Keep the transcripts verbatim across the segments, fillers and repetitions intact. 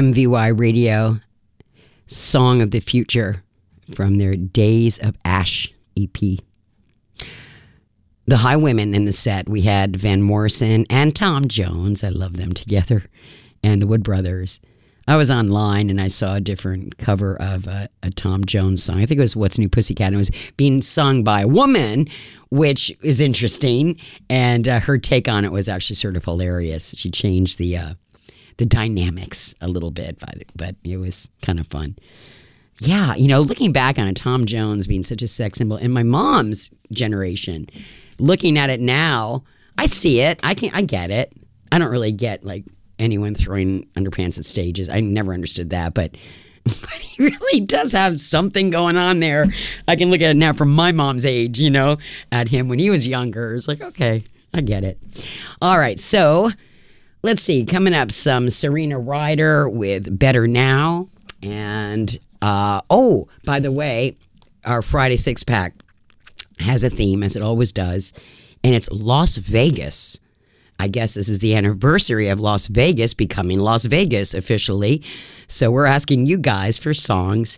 M V Y Radio, Song of the Future from their Days of Ash E P. The Highwomen in the set, we had Van Morrison and Tom Jones. I love them together. And the Wood Brothers. I was online and I saw a different cover of a, a Tom Jones song. I think it was What's New Pussycat. And it was being sung by a woman, which is interesting. And uh, her take on it was actually sort of hilarious. She changed the uh, the dynamics a little bit, but it was kind of fun. Yeah, you know, looking back on it, Tom Jones being such a sex symbol in my mom's generation, looking at it now, I see it. I can I get it. I don't really get like anyone throwing underpants at stages. I never understood that, but, but he really does have something going on there. I can look at it now from my mom's age, you know, at him when he was younger. It's like, okay, I get it. All right, so let's see. Coming up, some Serena Ryder with Better Now. And, uh, oh, by the way, our Friday six-pack has a theme, as it always does, and it's Las Vegas. I guess this is the anniversary of Las Vegas becoming Las Vegas officially. So we're asking you guys for songs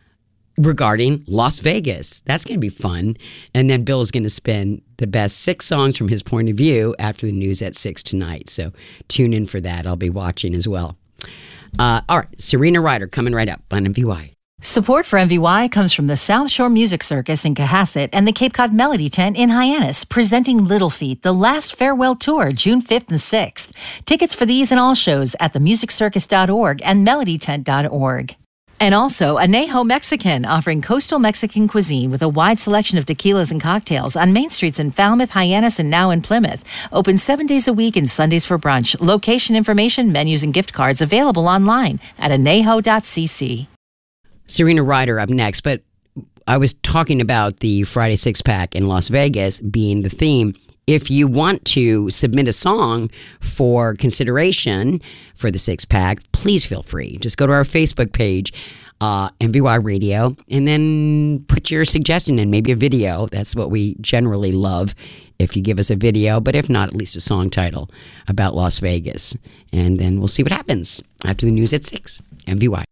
regarding Las Vegas. That's going to be fun. And then Bill's going to spin the best six songs from his point of view after the news at six tonight. So tune in for that. I'll be watching as well. Uh, all right, Serena Ryder coming right up on M V Y. Support for M V Y comes from the South Shore Music Circus in Cohasset and the Cape Cod Melody Tent in Hyannis, presenting Little Feat, the last farewell tour, June fifth and sixth. Tickets for these and all shows at the music circus dot org and melody tent dot org. And also, Anejo Mexican, offering coastal Mexican cuisine with a wide selection of tequilas and cocktails on main streets in Falmouth, Hyannis, and now in Plymouth. Open seven days a week and Sundays for brunch. Location information, menus, and gift cards available online at anejo dot c c. Serena Ryder up next, but I was talking about the Friday six-pack in Las Vegas being the theme. If you want to submit a song for consideration for the six-pack, please feel free. Just go to our Facebook page, uh, M V Y Radio, and then put your suggestion in, maybe a video. That's what we generally love, if you give us a video, but if not, at least a song title about Las Vegas. And then we'll see what happens after the news at six. M V Y.